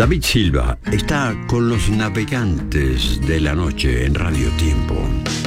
David Silva está con los navegantes de la noche en Radio Tiempo.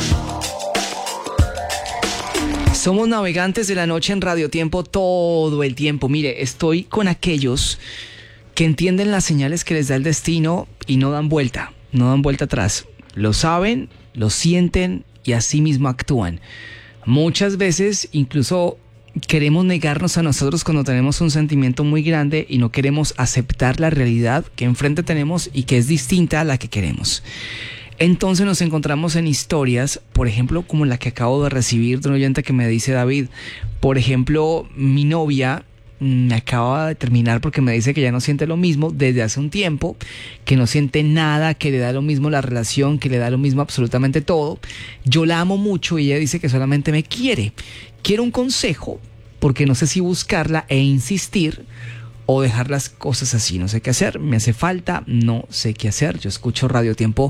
Somos navegantes de la noche en Radio Tiempo todo el tiempo. Mire, estoy con aquellos que entienden las señales que les da el destino y no dan vuelta atrás. Lo saben, lo sienten y así mismo actúan. Muchas veces incluso queremos negarnos a nosotros cuando tenemos un sentimiento muy grande y no queremos aceptar la realidad que enfrente tenemos y que es distinta a la que queremos. Entonces nos encontramos en historias, por ejemplo, como la que acabo de recibir de un oyente que me dice: David, por ejemplo, mi novia me acaba de terminar porque me dice que ya no siente lo mismo desde hace un tiempo, que no siente nada, que le da lo mismo la relación, que le da lo mismo absolutamente todo. Yo la amo mucho y ella dice que solamente me quiere. Quiero un consejo porque no sé si buscarla e insistir o dejar las cosas así. No sé qué hacer, me hace falta, no sé qué hacer. Yo escucho Radio Tiempo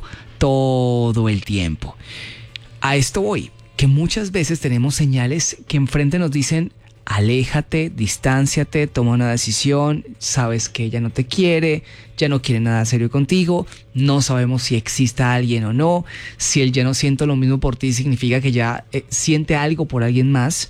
todo el tiempo. A esto voy, que muchas veces tenemos señales que enfrente nos dicen: aléjate, distánciate, toma una decisión, sabes que ella no te quiere, ya no quiere nada serio contigo, no sabemos si exista alguien o no, si él ya no siente lo mismo por ti, significa que ya siente algo por alguien más,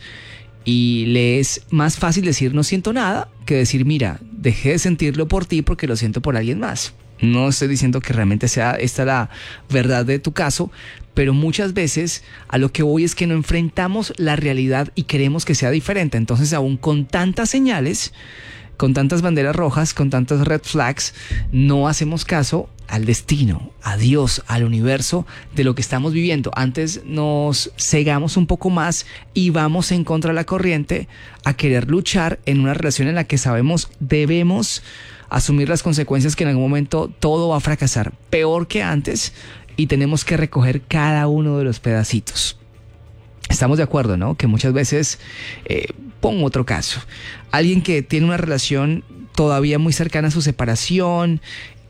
y le es más fácil decir no siento nada que decir mira, dejé de sentirlo por ti porque lo siento por alguien más. No estoy diciendo que realmente sea esta la verdad de tu caso, pero muchas veces a lo que voy es que no enfrentamos la realidad y queremos que sea diferente. Entonces, aún con tantas señales, con tantas banderas rojas, con tantas red flags, no hacemos caso al destino, a Dios, al universo de lo que estamos viviendo. Antes nos cegamos un poco más y vamos en contra de la corriente a querer luchar en una relación en la que sabemos debemos asumir las consecuencias, que en algún momento todo va a fracasar peor que antes y tenemos que recoger cada uno de los pedacitos. Estamos de acuerdo, ¿no? Que muchas veces, pongo otro caso, alguien que tiene una relación todavía muy cercana a su separación,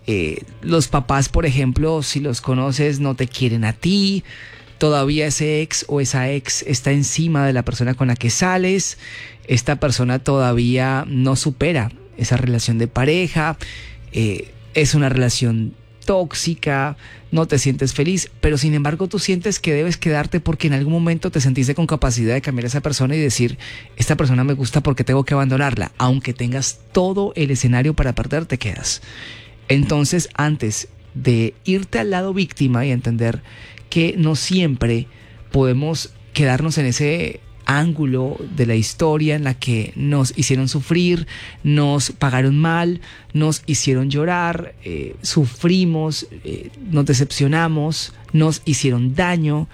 los papás, por ejemplo, si los conoces, no te quieren a ti, todavía ese ex o esa ex está encima de la persona con la que sales, esta persona todavía no supera esa relación de pareja, es una relación tóxica, no te sientes feliz, pero sin embargo tú sientes que debes quedarte porque en algún momento te sentiste con capacidad de cambiar a esa persona y decir, esta persona me gusta porque tengo que abandonarla. Aunque tengas todo el escenario para perder, te quedas. Entonces, antes de irte al lado víctima y entender que no siempre podemos quedarnos en ese ángulo de la historia en la que nos hicieron sufrir, nos pagaron mal, nos hicieron llorar, sufrimos, nos decepcionamos, nos hicieron daño.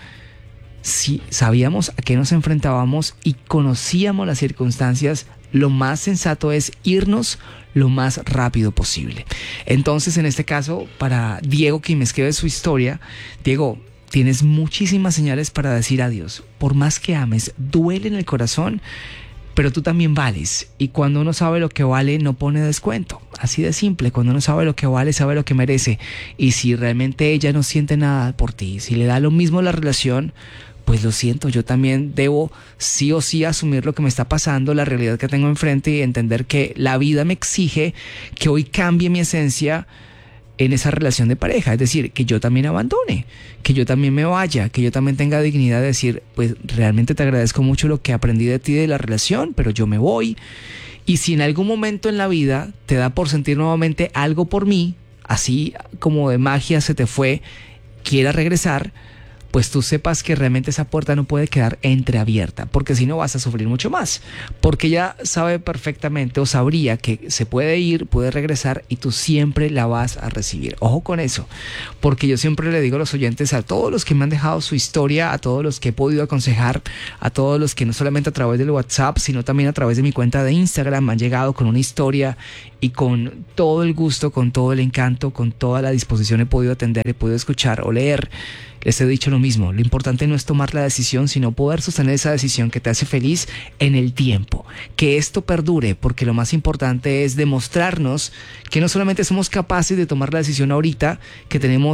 Si sabíamos a qué nos enfrentábamos y conocíamos las circunstancias, lo más sensato es irnos lo más rápido posible. Entonces, en este caso, para Diego, quien me escribe su historia, Diego, tienes muchísimas señales para decir adiós. Por más que ames, duele en el corazón, pero tú también vales. Y cuando uno sabe lo que vale, no pone descuento. Así de simple. Cuando uno sabe lo que vale, sabe lo que merece. Y si realmente ella no siente nada por ti, si le da lo mismo la relación, pues lo siento, yo también debo sí o sí asumir lo que me está pasando, la realidad que tengo enfrente y entender que la vida me exige que hoy cambie mi esencia en esa relación de pareja, es decir, que yo también abandone, que yo también me vaya, que yo también tenga dignidad de decir, pues realmente te agradezco mucho lo que aprendí de ti de la relación, pero yo me voy. Y si en algún momento en la vida te da por sentir nuevamente algo por mí, así como de magia se te fue, quieras regresar, pues tú sepas que realmente esa puerta no puede quedar entreabierta, porque si no vas a sufrir mucho más, porque ella sabe perfectamente o sabría que se puede ir, puede regresar y tú siempre la vas a recibir. Ojo con eso, porque yo siempre le digo a los oyentes, a todos los que me han dejado su historia, a todos los que he podido aconsejar, a todos los que no solamente a través del WhatsApp, sino también a través de mi cuenta de Instagram han llegado con una historia y con todo el gusto, con todo el encanto, con toda la disposición he podido atender, he podido escuchar o leer. Les he dicho lo mismo, lo importante no es tomar la decisión, sino poder sostener esa decisión que te hace feliz en el tiempo. Que esto perdure, porque lo más importante es demostrarnos que no solamente somos capaces de tomar la decisión ahorita, que tenemos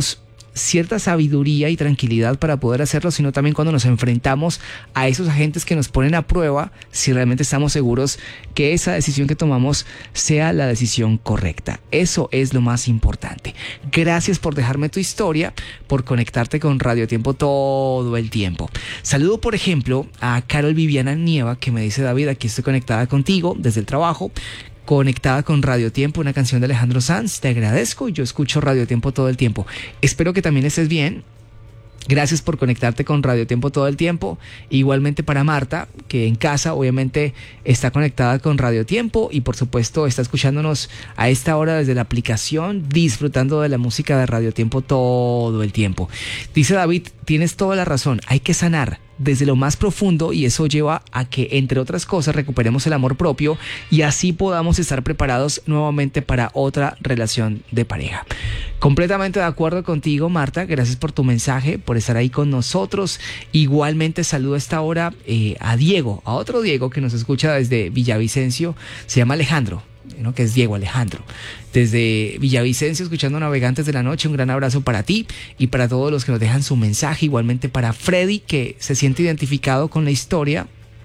cierta sabiduría y tranquilidad para poder hacerlo, sino también cuando nos enfrentamos a esos agentes que nos ponen a prueba si realmente estamos seguros que esa decisión que tomamos sea la decisión correcta. Eso es lo más importante. Gracias por dejarme tu historia, por conectarte con Radio Tiempo todo el tiempo. Saludo, por ejemplo, a Carol Viviana Nieva, que me dice: David, aquí estoy conectada contigo desde el trabajo, conectada con Radio Tiempo, una canción de Alejandro Sanz. Te agradezco y yo escucho Radio Tiempo todo el tiempo. Espero que también estés bien. Gracias por conectarte con Radio Tiempo todo el tiempo. Igualmente para Marta, que en casa obviamente está conectada con Radio Tiempo y por supuesto está escuchándonos a esta hora desde la aplicación, disfrutando de la música de Radio Tiempo todo el tiempo. Dice David, tienes toda la razón, hay que sanar desde lo más profundo y eso lleva a que, entre otras cosas, recuperemos el amor propio y así podamos estar preparados nuevamente para otra relación de pareja. Completamente de acuerdo contigo, Marta. Gracias por tu mensaje, por estar ahí con nosotros. Igualmente saludo a esta hora a Diego, a otro Diego que nos escucha desde Villavicencio. Se llama Alejandro, ¿no? Que es Diego Alejandro. Desde Villavicencio, escuchando Navegantes de la Noche. Un gran abrazo para ti y para todos los que nos dejan su mensaje. Igualmente para Freddy, que se siente identificado con la historia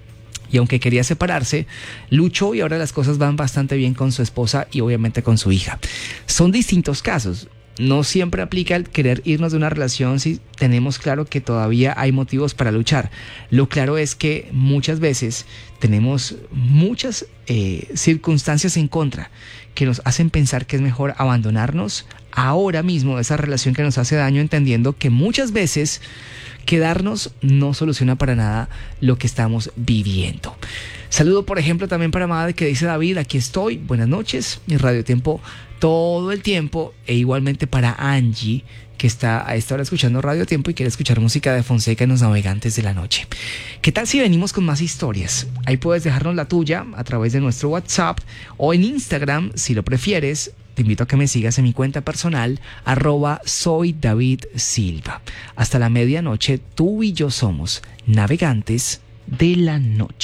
y aunque quería separarse, luchó y ahora las cosas van bastante bien con su esposa y obviamente con su hija. Son distintos casos. No siempre aplica el querer irnos de una relación si tenemos claro que todavía hay motivos para luchar. Lo claro es que muchas veces tenemos muchas circunstancias en contra que nos hacen pensar que es mejor abandonarnos ahora mismo de esa relación que nos hace daño, entendiendo que muchas veces quedarnos no soluciona para nada lo que estamos viviendo. Saludo, por ejemplo, también para Madre, que dice: David, aquí estoy, buenas noches, mi Radio Tiempo todo el tiempo. E igualmente para Angie, que está a esta hora escuchando Radio Tiempo y quiere escuchar música de Fonseca en Los Navegantes de la Noche. ¿Qué tal si venimos con más historias? Ahí puedes dejarnos la tuya a través de nuestro WhatsApp o en Instagram, si lo prefieres. Te invito a que me sigas en mi cuenta personal, @soydavidsilva. Hasta la medianoche, tú y yo somos Navegantes de la Noche.